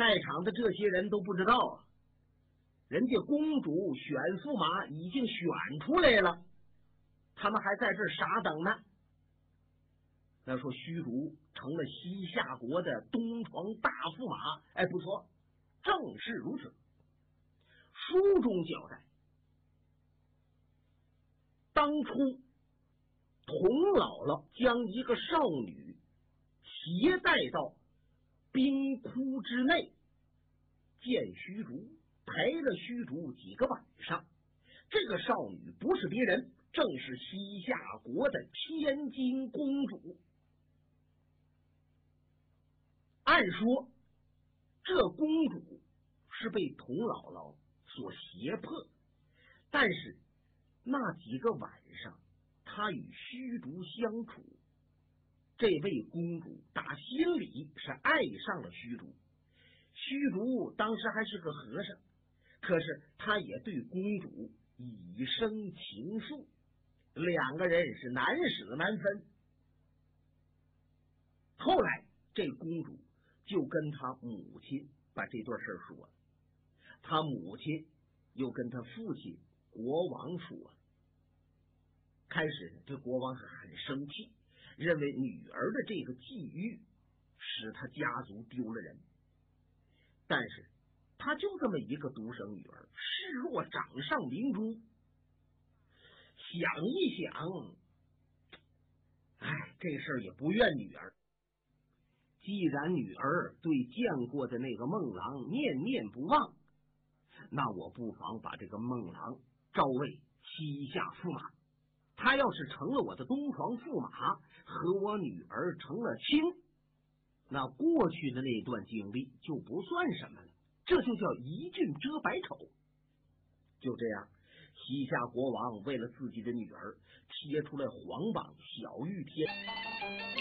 在场的这些人都不知道啊，人家公主选驸马已经选出来了，他们还在这儿傻等呢。那说虚竹成了西夏国的东床大驸马，哎，不错，正是如此。书中交代，当初童姥姥将一个少女携带到冰窟之内，见虚竹，陪了虚竹几个晚上。这个少女不是别人，正是西夏国的千金公主。按说这公主是被童姥姥所胁迫，但是那几个晚上她与虚竹相处，这位公主打心里是爱上了虚竹。虚竹当时还是个和尚，可是他也对公主以生情愫，两个人是难舍难分。后来这公主就跟他母亲把这段事说了，他母亲又跟他父亲国王说了。开始这国王是很生气，认为女儿的这个际遇使他家族丢了人，但是他就这么一个独生女儿，视若掌上明珠。想一想，这事儿也不怨女儿。既然女儿对见过的那个孟郎念念不忘，那我不妨把这个孟郎招为西夏驸马。他要是成了我的东床驸马，和我女儿成了亲，那过去的那段经历就不算什么了，这就叫一俊遮百丑。就这样，西夏国王为了自己的女儿贴出来皇榜，小玉天。